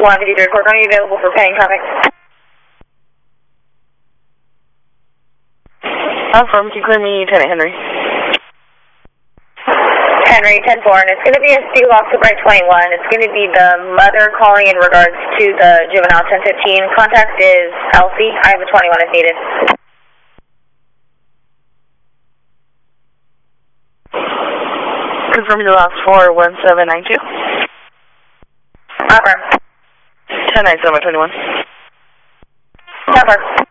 153 Court, are you available for paying traffic? Affirm, can you clear me Lieutenant Henry? Henry, 10-4, and it's going to be a Steel Officer Bright 21. It's going to be the mother calling in regards to the juvenile 1015. Contact is Elsie. I have a 21 if needed. Confirm your last 41792. Affirm. 1097 21. Affirm.